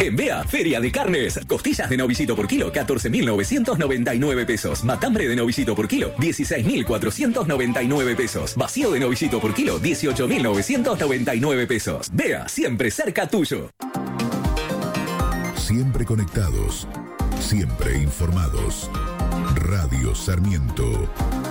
En Bea, Feria de Carnes. Costillas de novillito por kilo, 14.999 pesos. Matambre de novillito por kilo, 16.499 pesos. Vacío de novillito por kilo, 18.999 pesos. Bea, siempre cerca tuyo. Siempre conectados, siempre informados. Radio Sarmiento